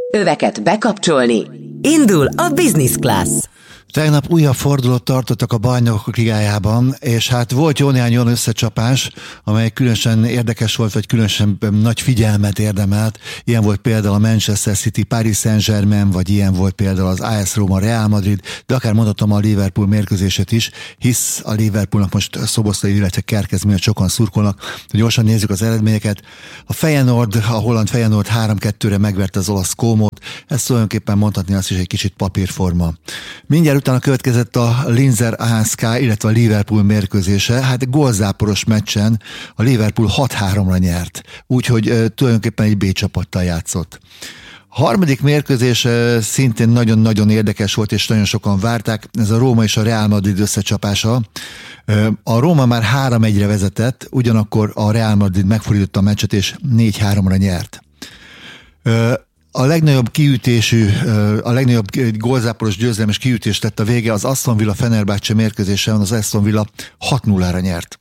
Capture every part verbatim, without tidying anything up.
Öveket bekapcsolni. Indul a Business Class. Tegnap újabb fordulót tartottak a Bajnokok Ligájában, és hát volt jó néhány olyan összecsapás, amely különösen érdekes volt, vagy különösen nagy figyelmet érdemelt. Ilyen volt például a Manchester City, Paris Saint-Germain, vagy ilyen volt például az á es Roma, Real Madrid, de akár mondhatom a Liverpool mérkőzését is, hisz a Liverpoolnak most Szoboszlai, illetve Kerkez miatt sokan szurkolnak. Gyorsan nézzük az eredményeket. A Feyenoord, a holland Feyenoord három kettőre megverte az olasz Comót, ez tulajdonképpen mondhatni azt is egy kicsit papírforma. Mindjárt utána következett a Linzer á es ká, illetve a Liverpool mérkőzése. Hát gólzáporos meccsen a Liverpool hat háromra nyert, úgyhogy uh, tulajdonképpen egy B csapattal játszott. A harmadik mérkőzés uh, szintén nagyon-nagyon érdekes volt, és nagyon sokan várták, ez a Róma és a Real Madrid összecsapása. Uh, a Róma már három egyre vezetett, ugyanakkor a Real Madrid megfordította a meccset, és négy háromra nyert. Uh, A legnagyobb kiütésű, a legnagyobb gólzáporos győzelmes kiütést tett a vége az Aston Villa Fenerbahce mérkőzésen, az Aston Villa hat nullára nyert.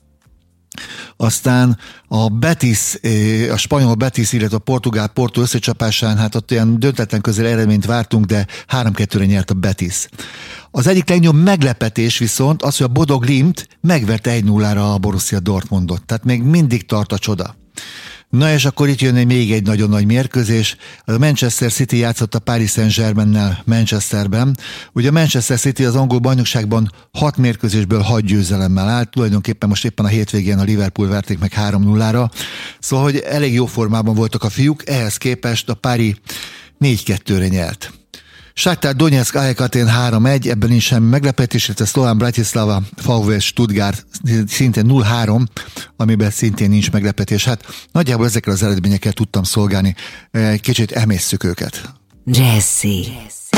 Aztán a Betis, a spanyol Betis, illetve a portugál Porto összecsapásán, hát ott olyan döntetlen közel eredményt vártunk, de három kettőre nyert a Betis. Az egyik legnagyobb meglepetés viszont az, hogy a Bodo Glimt megverte egy nullára a Borussia Dortmundot. Tehát még mindig tart a csoda. Na és akkor itt jön még egy nagyon nagy mérkőzés. A Manchester City játszott a Paris Saint-Germainnel Manchesterben. Ugye a Manchester City az angol bajnokságban hat mérkőzésből hat győzelemmel állt, tulajdonképpen most éppen a hétvégén a Liverpool verték meg három nullára. Szóval, hogy elég jó formában voltak a fiúk, ehhez képest a Pári négy kettőre nyert. Shakhtar Donetsk á e ká Atén három egy, ebben nincs semmi meglepetés, illetve Slovan Bratislava vé vé Stuttgart szintén nulla három, amiben szintén nincs meglepetés. Hát nagyjából ezekkel az eredményekkel tudtam szolgálni, egy kicsit emészszük őket. Jazzy.